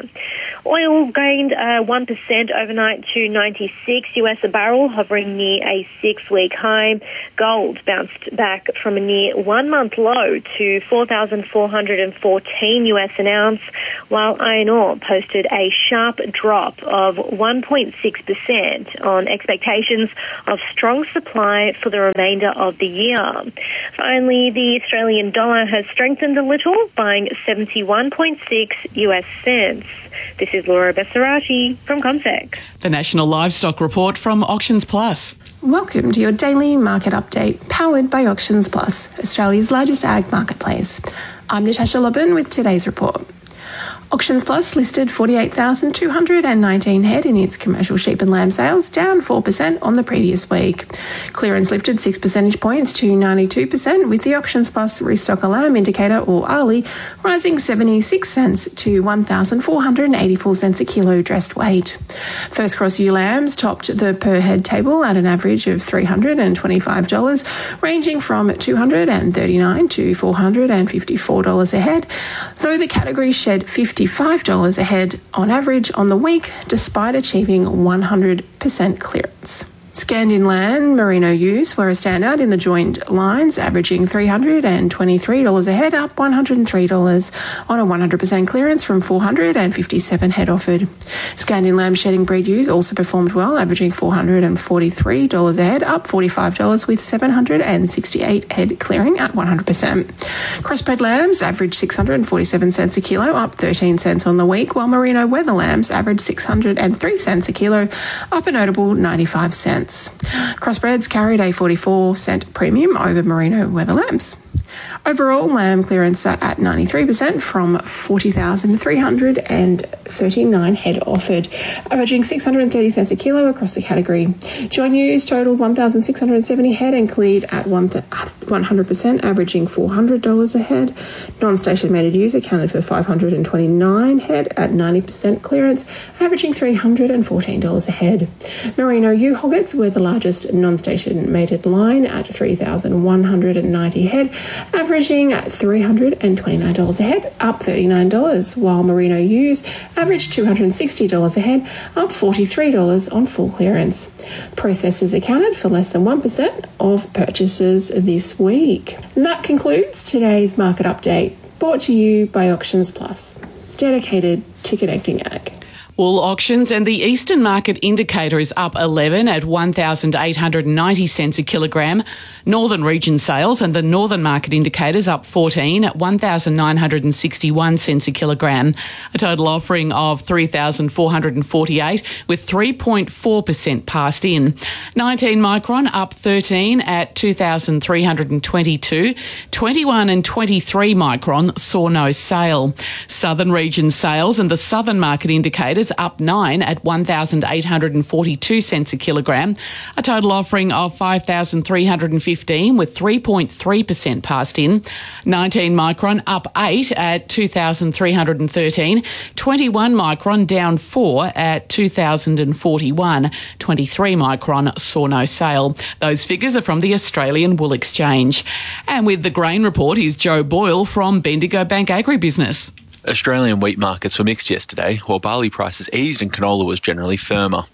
Oil gained uh, one percent overnight to ninety-six U S a barrel, hovering near a six-week high. Gold bounced back from a near one-month low to four thousand four hundred fourteen U S an ounce, while iron ore posted a sharp drop of one point six percent on expectations of strong supply for the remainder of the year. Finally, the Australian dollar has strengthened a little, buying seventy-one point six U S cents. This is Laura Bessarati from ComSec. The National Livestock Report from Auctions Plus. Welcome to your daily market update, powered by Auctions Plus, Australia's largest ag marketplace. I'm Natasha Lobban with today's report. Auctions Plus listed forty-eight thousand two hundred nineteen head in its commercial sheep and lamb sales, down four percent on the previous week. Clearance lifted six percentage points to ninety-two percent, with the Auctions Plus Restocker Lamb Indicator, or A R L I, rising seventy-six cents to one thousand four hundred eighty-four cents a kilo dressed weight. First cross ewe lambs topped the per head table at an average of three hundred twenty-five dollars, ranging from two hundred thirty-nine dollars to four hundred fifty-four dollars a head, though the category shed fifty-five dollars a head on average on the week, despite achieving one hundred percent clearance. Scanned inland merino ewes were a standout in the joined lines, averaging three hundred twenty-three dollars a head, up one hundred three dollars on a one hundred percent clearance from four hundred fifty-seven head offered. Scanned inland shedding breed ewes also performed well, averaging four hundred forty-three dollars a head, up forty-five dollars, with seven hundred sixty-eight head clearing at one hundred percent. Crossbred lambs averaged six hundred forty-seven cents a kilo, up thirteen cents on the week, while merino weather lambs averaged six hundred three cents a kilo, up a notable ninety-five cents. Crossbreds carried a forty-four cent premium over merino weather lambs. Overall, lamb clearance sat at ninety-three percent from forty thousand three hundred thirty-nine head offered, averaging six hundred thirty cents a kilo across the category. Join ewes totaled one thousand six hundred seventy head and cleared at one hundred percent, averaging four hundred dollars a head. Non-station mated ewes accounted for five hundred twenty-nine head at ninety percent clearance, averaging three hundred fourteen dollars a head. Merino ewe hoggets were the largest non-station mated line at three thousand one hundred ninety head, averaging three hundred twenty-nine dollars a head, up thirty-nine dollars, while merino ewes averaged two hundred sixty dollars a head, up forty-three dollars on full clearance. Processors accounted for less than one percent of purchases this week. And that concludes today's market update, brought to you by Auctions Plus, dedicated to connecting ag. Wool auctions, and the Eastern Market Indicator is up eleven at one thousand eight hundred ninety cents a kilogram. Northern Region sales and the Northern Market Indicator is up fourteen at one thousand nine hundred sixty-one cents a kilogram. A total offering of three thousand four hundred forty-eight, with three point four percent passed in. nineteen micron up thirteen at two thousand three hundred twenty-two. twenty-one and twenty-three micron saw no sale. Southern Region sales and the Southern Market Indicator up nine at one thousand eight hundred forty-two cents a kilogram. A total offering of five thousand three hundred fifteen, with three point three percent passed in. nineteen micron up eight at two thousand three hundred thirteen. twenty-one micron down four at two thousand forty-one. twenty-three micron saw no sale. Those figures are from the Australian Wool Exchange. And with the grain report is Joe Boyle from Bendigo Bank Agribusiness. Australian wheat markets were mixed yesterday, while barley prices eased and canola was generally firmer.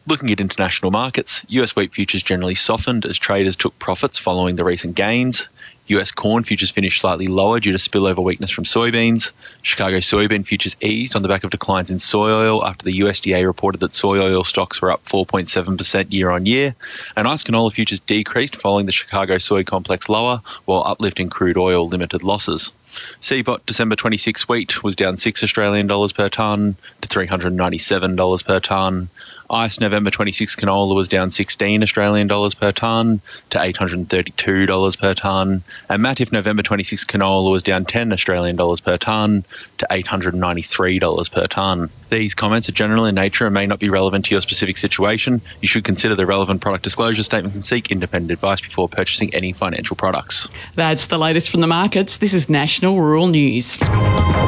Looking at international markets, U S wheat futures generally softened as traders took profits following the recent gains. U S corn futures finished slightly lower due to spillover weakness from soybeans. Chicago soybean futures eased on the back of declines in soy oil after the U S D A reported that soy oil stocks were up four point seven percent year on year. And ice canola futures decreased following the Chicago soy complex lower, while uplifting crude oil limited losses. C B O T December twenty-six wheat was down six Australian dollars per tonne to three hundred ninety-seven dollars per tonne. I C E November twenty-six canola was down sixteen Australian dollars per tonne to eight hundred thirty-two dollars per tonne, and Matif November twenty-six canola was down ten Australian dollars per tonne to eight hundred ninety-three dollars per tonne. These comments are general in nature and may not be relevant to your specific situation. You should consider the relevant product disclosure statement and seek independent advice before purchasing any financial products. That's the latest from the markets. This is National Rural News.